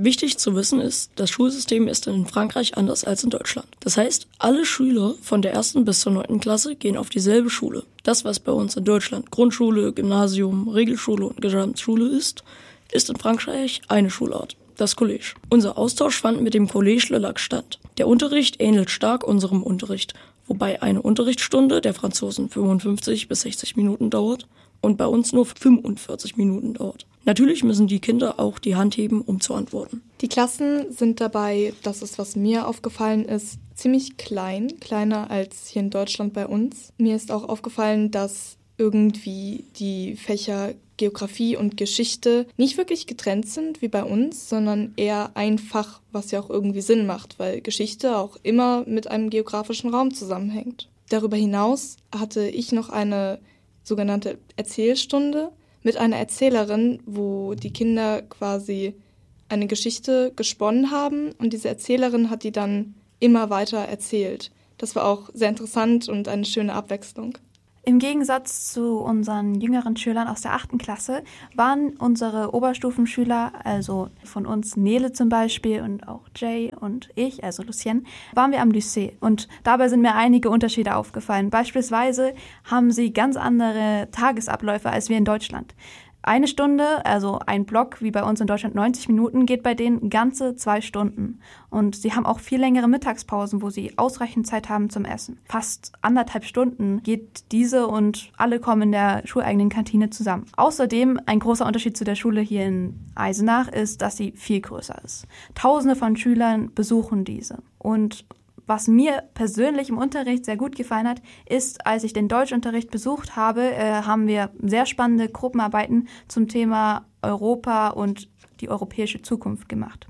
Wichtig zu wissen ist, das Schulsystem ist in Frankreich anders als in Deutschland. Das heißt, alle Schüler von der 1. bis zur 9. Klasse gehen auf dieselbe Schule. Das, was bei uns in Deutschland Grundschule, Gymnasium, Regelschule und Gesamtschule ist in Frankreich eine Schulart, das Collège. Unser Austausch fand mit dem Collège Le Lac statt. Der Unterricht ähnelt stark unserem Unterricht, wobei eine Unterrichtsstunde der Franzosen 55 bis 60 Minuten dauert und bei uns nur 45 Minuten dauert. Natürlich müssen die Kinder auch die Hand heben, um zu antworten. Die Klassen sind dabei, das ist, was mir aufgefallen ist, ziemlich klein, kleiner als hier in Deutschland bei uns. Mir ist auch aufgefallen, dass irgendwie die Fächer Geografie und Geschichte nicht wirklich getrennt sind wie bei uns, sondern eher ein Fach, was ja auch irgendwie Sinn macht, weil Geschichte auch immer mit einem geografischen Raum zusammenhängt. Darüber hinaus hatte ich noch eine sogenannte Erzählstunde mit einer Erzählerin, wo die Kinder quasi eine Geschichte gesponnen haben und diese Erzählerin hat die dann immer weiter erzählt. Das war auch sehr interessant und eine schöne Abwechslung. Im Gegensatz zu unseren jüngeren Schülern aus der 8. Klasse waren unsere Oberstufenschüler, also von uns Nele zum Beispiel und auch Jay und ich, also Lucienne, waren wir am Lycée. Und dabei sind mir einige Unterschiede aufgefallen. Beispielsweise haben sie ganz andere Tagesabläufe als wir in Deutschland. Eine Stunde, also ein Block, wie bei uns in Deutschland 90 Minuten, geht bei denen ganze 2 Stunden. Und sie haben auch viel längere Mittagspausen, wo sie ausreichend Zeit haben zum Essen. Fast 1,5 Stunden geht diese und alle kommen in der schuleigenen Kantine zusammen. Außerdem, ein großer Unterschied zu der Schule hier in Eisenach ist, dass sie viel größer ist. Tausende von Schülern besuchen diese. Und was mir persönlich im Unterricht sehr gut gefallen hat, ist, als ich den Deutschunterricht besucht habe, haben wir sehr spannende Gruppenarbeiten zum Thema Europa und die europäische Zukunft gemacht.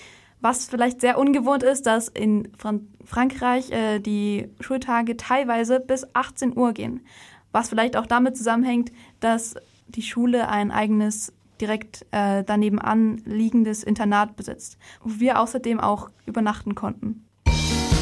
Was vielleicht sehr ungewohnt ist, dass in Frankreich die Schultage teilweise bis 18 Uhr gehen. Was vielleicht auch damit zusammenhängt, dass die Schule ein eigenes direkt daneben an liegendes Internat besitzt, wo wir außerdem auch übernachten konnten.